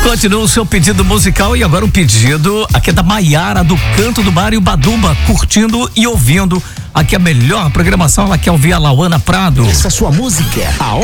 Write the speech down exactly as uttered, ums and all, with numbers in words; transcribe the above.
Continua o seu pedido musical e agora o pedido aqui é da Maiara do Canto do Bar e o Baduba, curtindo e ouvindo aqui a melhor programação. Ela quer ouvir a Lauana Prado. Essa sua música, a